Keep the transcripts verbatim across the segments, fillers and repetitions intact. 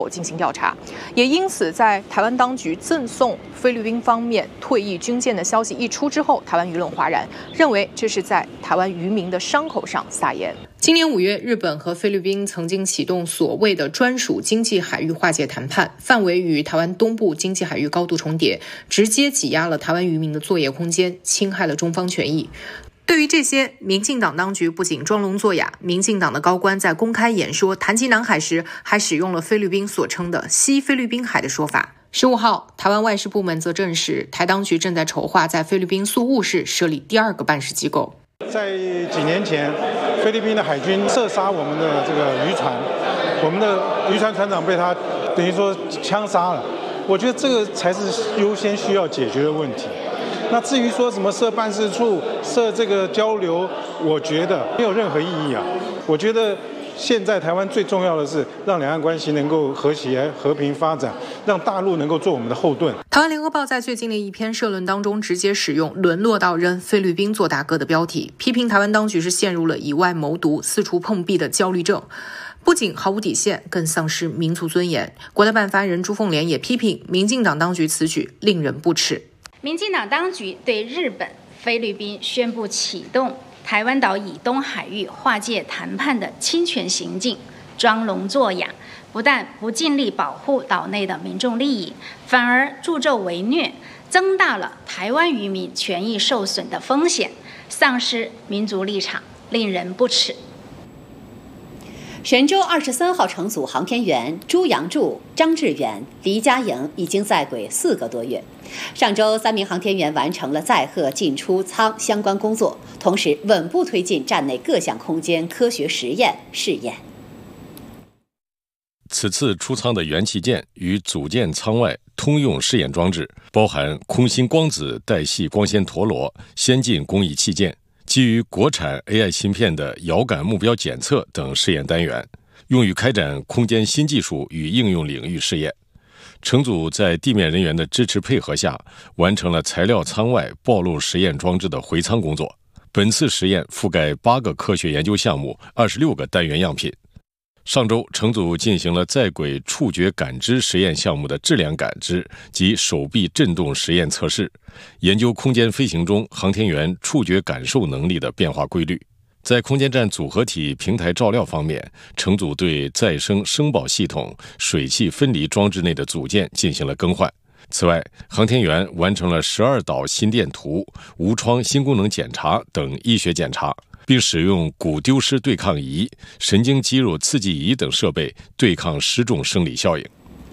进行调查，也因此，在台湾当局赠送菲律宾方面退役军舰的消息一出之后，台湾舆论哗然，认为这是在台湾渔民的伤口上撒盐。今年五月，日本和菲律宾曾经启动所谓的专属经济海域划界谈判，范围与台湾东部经济海域高度重叠，直接挤压了台湾渔民的作业空间，侵害了中方权益。对于这些，民进党当局不仅装聋作哑，民进党的高官在公开演说谈及南海时，还使用了菲律宾所称的西菲律宾海的说法。十五号，台湾外事部门则证实，台当局正在筹划在菲律宾宿务市设立第二个办事机构。 在几年前，菲律宾的海军射杀我们的这个渔船，我们的渔船船长被他等于说枪杀了。我觉得这个才是优先需要解决的问题。那至于说什么设办事处、设这个交流，我觉得没有任何意义啊。我觉得现在台湾最重要的是让两岸关系能够和谐、和平发展，让大陆能够做我们的后盾。 台湾联合报在最近的一篇社论当中，直接使用沦落到扔菲律宾做大哥的标题，批评台湾当局是陷入了以外谋独、四处碰壁的焦虑症。不仅毫无底线，更丧失民族尊严。国台办发言人朱凤莲也批评民进党当局此举令人不齿。 民进党当局对日本、菲律宾宣布启动台湾岛以东海域划界谈判的侵权行径，装聋作哑，不但不尽力保护岛内的民众利益，反而助纣为虐，增大了台湾渔民权益受损的风险，丧失民族立场，令人不齿。 神舟二十三号乘组航天员朱杨柱、张志远、黎佳莹已经在轨四个多月。上周，三名航天员完成了载荷进出舱相关工作，同时稳步推进站内各项空间科学实验试验。 此次出舱的元器件与组件舱外通用试验装置，包含空心光子带系光纤陀螺、先进工艺器件、基于国产 A I 芯片的遥感目标检测等试验单元，用于开展空间新技术与应用领域试验。乘组在地面人员的支持配合下，完成了材料舱外暴露实验装置的回舱工作。本次实验覆盖八个科学研究项目、二十六个单元样品。上周，乘组进行了在轨触觉感知实验项目的质量感知及手臂振动实验测试，研究空间飞行中航天员触觉感受能力的变化规律。在空间站组合体平台照料方面，乘组对再生声保系统水汽分离装置内的组件进行了更换。此外，航天员完成了十二导心电图、无创新功能检查等医学检查，并使用骨丢失对抗仪、神经肌肉刺激仪等设备对抗失重生理效应。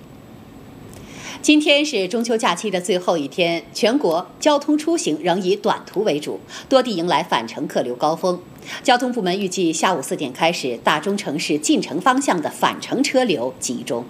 今天是中秋假期的最后一天，全国交通出行仍以短途为主，多地迎来返程客流高峰。交通部门预计下午四点开始，大中城市进城方向的返程车流集中。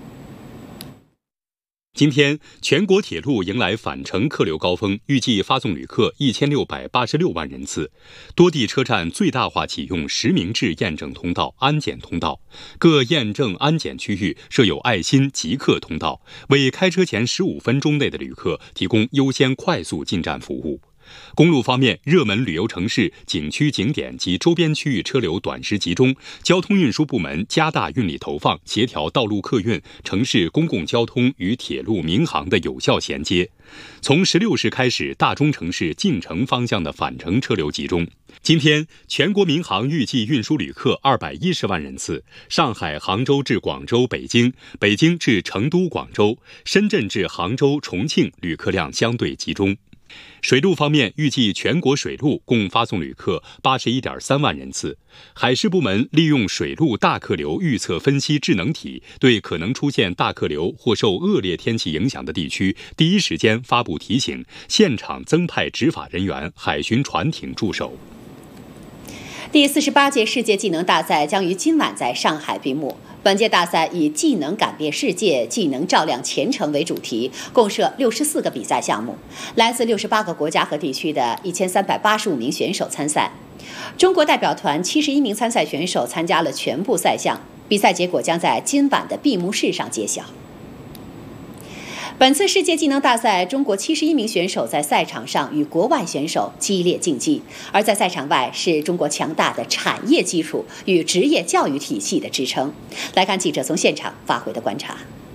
今天，全国铁路迎来返程客流高峰，预计发送旅客一千六百八十六万人次。多地车站最大化启用实名制验证通道、安检通道，各验证安检区域设有爱心即刻通道，为开车前十五分钟内的旅客提供优先快速进站服务。公路方面，热门旅游城市、景区景点及周边区域车流短时集中，交通运输部门加大运力投放，协调道路客运、城市公共交通与铁路民航的有效衔接。从十六时开始，大中城市进城方向的返程车流集中。今天，全国民航预计运输旅客二百一十万人次，上海、杭州至广州、北京、北京至成都、广州、深圳至杭州、重庆旅客量相对集中。水路方面，预计全国水路共发送旅客八十一点三万人次。海事部门利用水路大客流预测分析智能体，对可能出现大客流或受恶劣天气影响的地区，第一时间发布提醒，现场增派执法人员、海巡船艇驻守。 第四十八届世界技能大赛将于今晚在上海闭幕。本届大赛以技能改变世界，技能照亮前程为主题，共设六十四个比赛项目，来自六十八个国家和地区的一千三百八十五名选手参赛。中国代表团七十一名参赛选手参加了全部赛项，比赛结果将在今晚的闭幕式上揭晓。本次世界技能大赛，中国七十一名选手在赛场上与国外选手激烈竞技，而在赛场外是中国强大的产业基础与职业教育体系的支撑。来看记者从现场发回的观察。